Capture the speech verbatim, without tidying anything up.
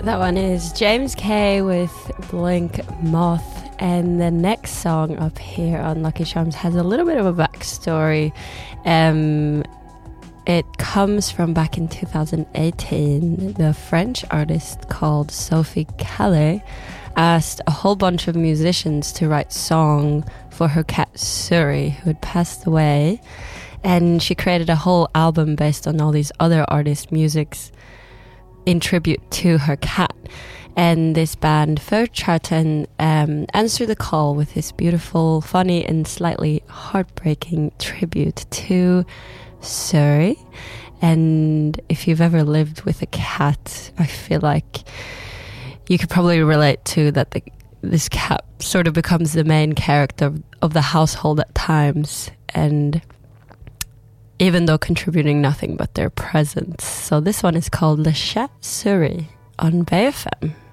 That one is James K with Blink Moth. And the next song up here on Lucky Charms has a little bit of a backstory. Um, it comes from back in two thousand eighteen. The French artist called Sophie Calais asked a whole bunch of musicians to write song for her cat Suri, who had passed away. And she created a whole album based on all these other artists' musics in tribute to her cat. And this band, Feu Chartan, um, answered the call with this beautiful, funny, and slightly heartbreaking tribute to Suri. And if you've ever lived with a cat, I feel like you could probably relate to that the, this cat sort of becomes the main character of, of the household at times. And even though contributing nothing but their presence. So this one is called Le Chat Suri on B F M.